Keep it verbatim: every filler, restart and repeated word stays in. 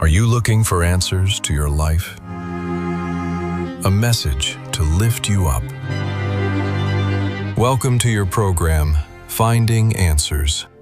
Are you looking for answers to your life? A message to lift you up. Welcome to your program, Finding Answers.